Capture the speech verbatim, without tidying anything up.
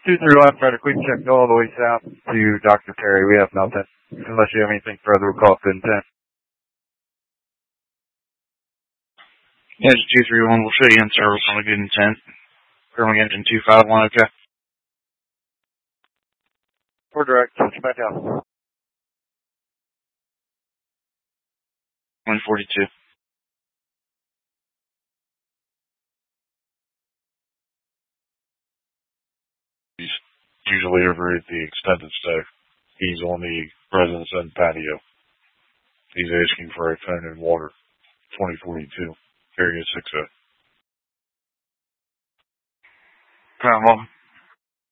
two three one, Frederick, we checked all the way south to Doctor Terry. We have nothing. Unless you have anything further, we'll call it ten ten. Yeah, two three one, we'll show you in service on a good intent. Currently engine two five one, okay? We're direct. Switch back out. one forty-two. He's usually over at the extended stay. He's on the residence and patio. He's asking for a phone and water. twenty forty-two. Area six oh. Come on.